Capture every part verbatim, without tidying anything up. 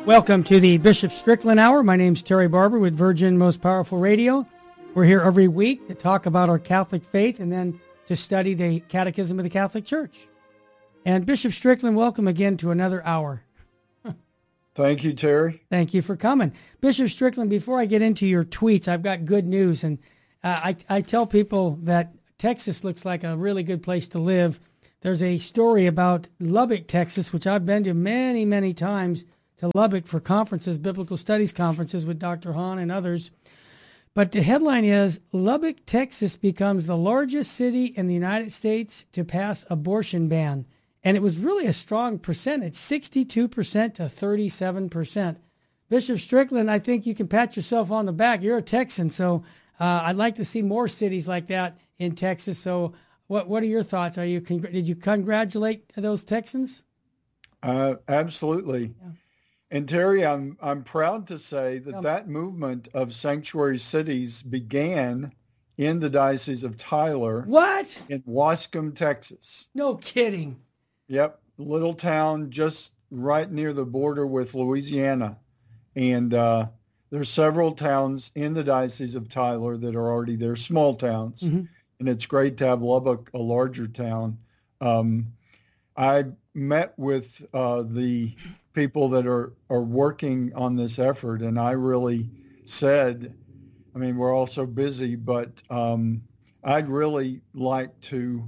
Welcome to the Bishop Strickland Hour. My name's Terry Barber with Virgin Most Powerful Radio. We're here every week to talk about our Catholic faith and then to study the Catechism of the Catholic Church. And Bishop Strickland, welcome again to another hour. Thank you, Terry. Thank you for coming. Bishop Strickland, before I get into your tweets, I've got good news. And uh, I, I tell people that Texas looks like a really good place to live. There's a story about Lubbock, Texas, which I've been to many, many times, to Lubbock for conferences, biblical studies conferences with Doctor Hahn and others. But the headline is, Lubbock, Texas becomes the largest city in the United States to pass abortion ban. And it was really a strong percentage, sixty-two percent to thirty-seven percent. Bishop Strickland, I think you can pat yourself on the back. You're a Texan, so uh, I'd like to see more cities like that in Texas. So what what are your thoughts? Are you congr- Did you congratulate those Texans? Uh, absolutely. Yeah. And Terry, I'm I'm proud to say that Yeah. that movement of sanctuary cities began in the Diocese of Tyler. What? In Wascom, Texas. No kidding. Yep, little town just right near the border with Louisiana. And uh, there's several towns in the Diocese of Tyler that are already there, small towns. Mm-hmm. And it's great to have Lubbock, a larger town. Um, I met with uh, the people that are, are working on this effort, and I really said, I mean, we're all so busy, but um, I'd really like to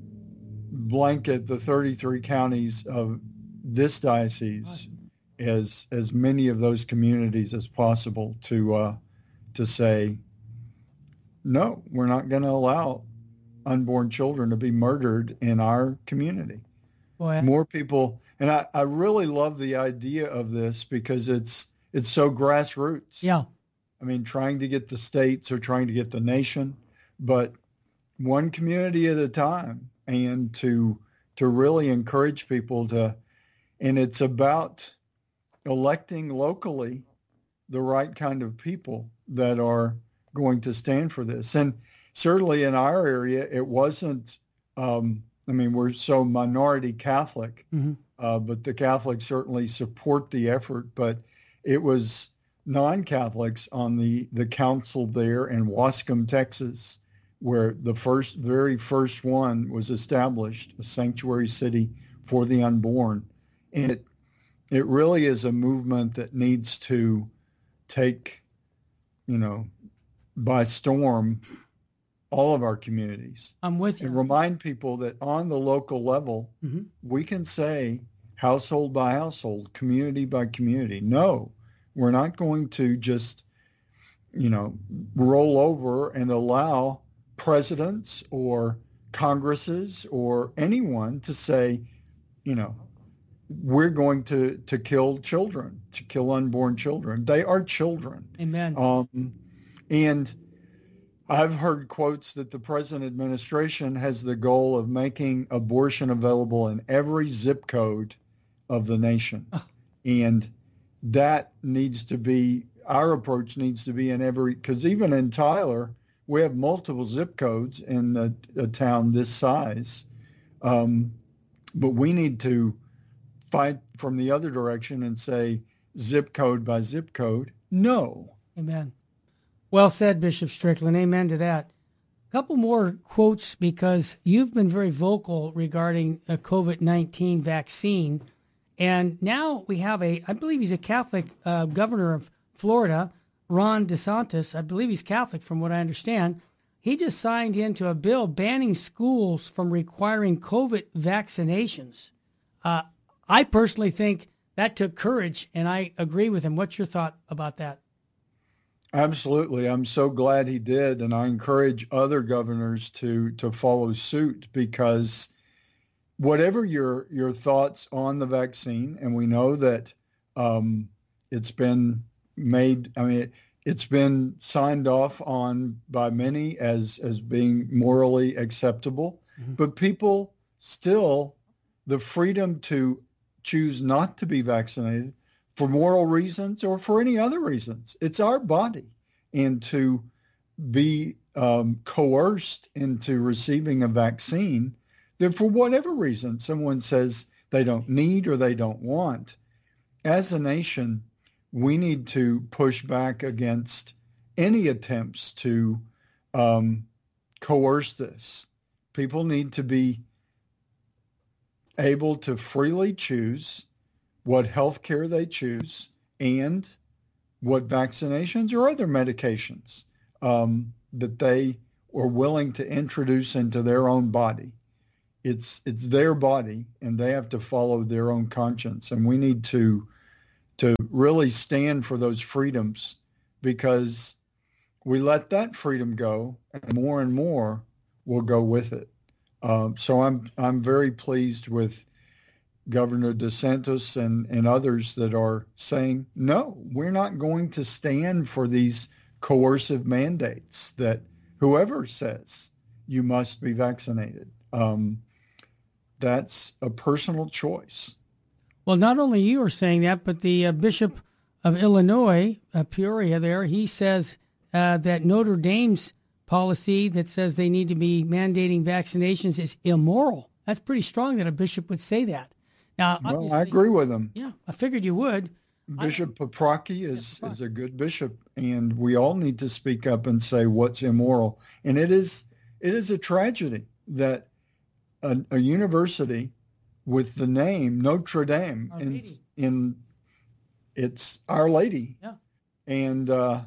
blanket the thirty-three counties of this diocese as as many of those communities as possible to uh, to say, no, we're not going to allow unborn children to be murdered in our community. Boy. More people, and I, I really love the idea of this because it's it's so grassroots. Yeah. I mean, trying to get the states or trying to get the nation, but one community at a time. And to to really encourage people to, and it's about electing locally the right kind of people that are going to stand for this. And certainly in our area, it wasn't, um, I mean, we're so minority Catholic, mm-hmm. uh, but the Catholics certainly support the effort, but it was non-Catholics on the, the council there in Wascom, Texas, where the first, very first one was established, a sanctuary city for the unborn. And it, it really is a movement that needs to take, you know, by storm all of our communities. I'm with you. And remind people that on the local level, mm-hmm. we can say household by household, community by community. No, we're not going to just, you know, roll over and allow presidents or congresses or anyone to say, you know, we're going to, to kill children, to kill unborn children. They are children. Amen. Um, and I've heard quotes that the present administration has the goal of making abortion available in every zip code of the nation. Oh. And that needs to be, our approach needs to be in every, because even in Tyler, we have multiple zip codes in a, a town this size, um, but we need to fight from the other direction and say zip code by zip code, no. Amen. Well said, Bishop Strickland. Amen to that. A couple more quotes because you've been very vocal regarding a COVID nineteen vaccine. And now we have a, I believe he's a Catholic uh, governor of Florida, Ron DeSantis. I believe he's Catholic from what I understand. He just signed into a bill banning schools from requiring COVID vaccinations. Uh, I personally think that took courage, and I agree with him. What's your thought about that? Absolutely. I'm so glad he did, and I encourage other governors to to follow suit because whatever your your thoughts on the vaccine, and we know that um, it's been made, I mean, it, it's been signed off on by many as, as being morally acceptable, mm-hmm. but people still, the freedom to choose not to be vaccinated for moral reasons or for any other reasons. It's our body. And to be um, coerced into receiving a vaccine that for whatever reason someone says they don't need or they don't want, as a nation, we need to push back against any attempts to um, coerce this. People need to be able to freely choose what health care they choose and what vaccinations or other medications um, that they are willing to introduce into their own body. It's it's their body, and they have to follow their own conscience. And we need to to really stand for those freedoms, because we let that freedom go, and more and more will go with it. Um, so I'm I'm very pleased with Governor DeSantis and, and others that are saying, no, we're not going to stand for these coercive mandates that whoever says you must be vaccinated. Um, that's a personal choice. Well, not only you are saying that, but the uh, Bishop of Illinois, uh, Peoria there, he says uh, that Notre Dame's policy that says they need to be mandating vaccinations is immoral. That's pretty strong that a bishop would say that. Now, well, I agree with him. Yeah, I figured you would. Bishop Paprocki is, is a good bishop, and we all need to speak up and say what's immoral. And it is it is a tragedy that a, a university with the name Notre Dame in, in it's Our Lady, yeah. and uh,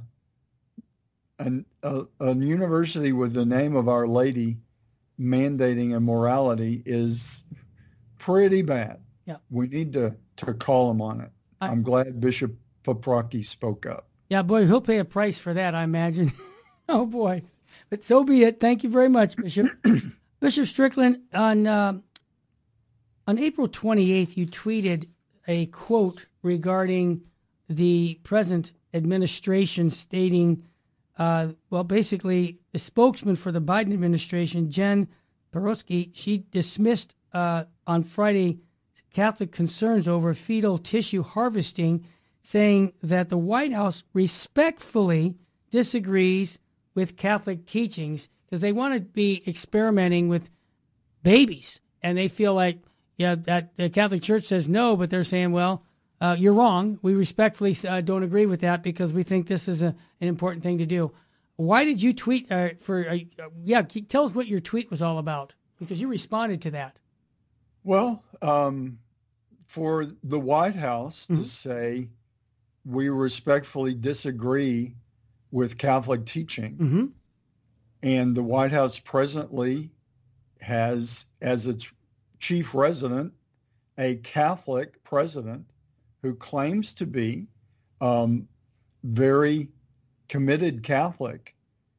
an, a, a university with the name of Our Lady mandating immorality is pretty bad. Yeah. We need to, to call them on it. I, I'm glad Bishop Paprocki spoke up. Yeah, boy, he'll pay a price for that, I imagine. Oh, boy. But so be it. Thank you very much, Bishop. Bishop Strickland, on uh, on April twenty-eighth, you tweeted a quote regarding the present administration stating, uh, well, basically, the spokesman for the Biden administration, Jen Psaki, she dismissed uh, on Friday Catholic concerns over fetal tissue harvesting, saying that the White House respectfully disagrees with Catholic teachings because they want to be experimenting with babies. And they feel like, yeah, that the Catholic Church says no, but they're saying, well, uh, you're wrong. We respectfully uh, don't agree with that because we think this is a, an important thing to do. Why did you tweet uh, for, uh, yeah, tell us what your tweet was all about, because you responded to that. Well, um, for the White House mm-hmm. to say we respectfully disagree with Catholic teaching, mm-hmm. and the White House presently has as its chief resident a Catholic president who claims to be um, very committed Catholic,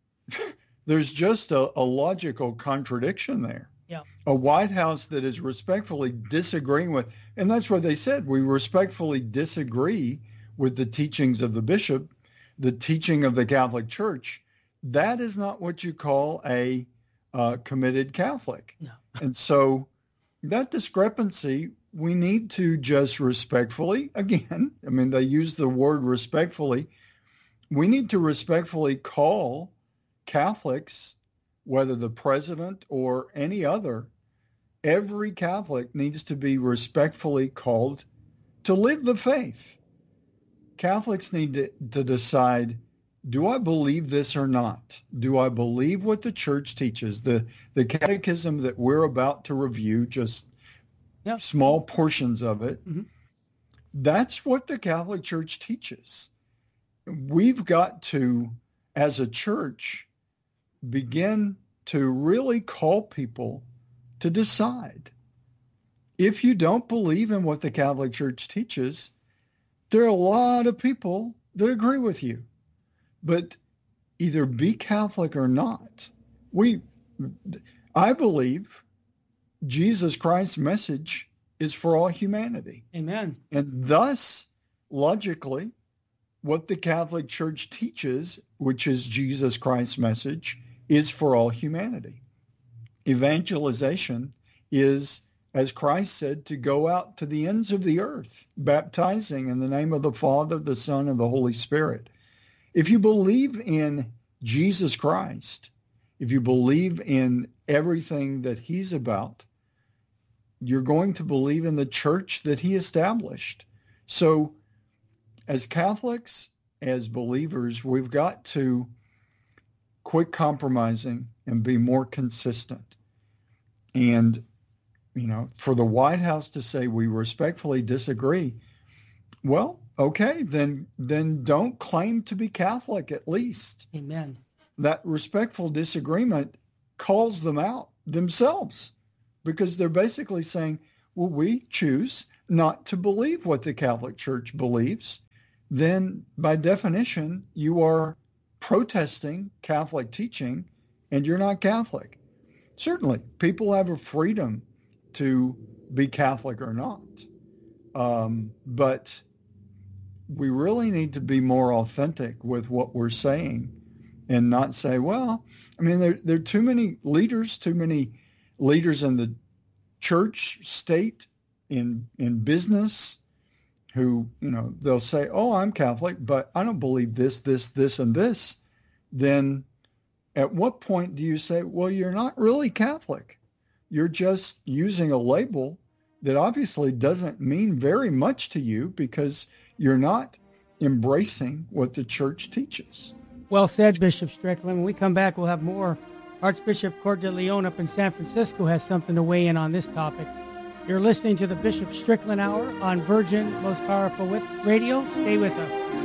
there's just a, a logical contradiction there. Yeah. A White House that is respectfully disagreeing with, and that's what they said, we respectfully disagree with the teachings of the bishop, the teaching of the Catholic Church. That is not what you call a uh, committed Catholic. No. And so that discrepancy, we need to just respectfully, again, I mean, they use the word respectfully. We need to respectfully call Catholics, whether the president or any other, every Catholic needs to be respectfully called to live the faith. Catholics need to, to decide, do I believe this or not? Do I believe what the church teaches? The, the catechism that we're about to review, just yeah. small portions of it, mm-hmm. that's what the Catholic Church teaches. We've got to, as a church, begin to really call people to decide. If you don't believe in what the Catholic Church teaches, there are a lot of people that agree with you. But either be Catholic or not. We, I believe Jesus Christ's message is for all humanity. Amen. And thus, logically, what the Catholic Church teaches, which is Jesus Christ's message, is for all humanity. Evangelization is, as Christ said, to go out to the ends of the earth, baptizing in the name of the Father, the Son, and the Holy Spirit. If you believe in Jesus Christ, if you believe in everything that he's about, you're going to believe in the church that he established. So as Catholics, as believers, we've got to quit compromising and be more consistent. And, you know, for the White House to say we respectfully disagree, well, okay, then then don't claim to be Catholic at least. Amen. That respectful disagreement calls them out themselves, because they're basically saying, well, we choose not to believe what the Catholic Church believes. Then by definition, you are protesting Catholic teaching and you're not Catholic. Certainly, people have a freedom to be Catholic or not. Um, but we really need to be more authentic with what we're saying and not say, well, I mean, there, there are too many leaders, too many leaders in the church, state, in in business, who, you know, they'll say, oh, I'm Catholic, but I don't believe this, this, this, and this. Then at what point do you say, well, you're not really Catholic? You're just using a label that obviously doesn't mean very much to you because you're not embracing what the church teaches. Well said, Bishop Strickland. When we come back, we'll have more. Archbishop Coeur de Leon up in San Francisco has something to weigh in on this topic. You're listening to the Bishop Strickland Hour on Virgin Most Powerful Radio. Stay with us.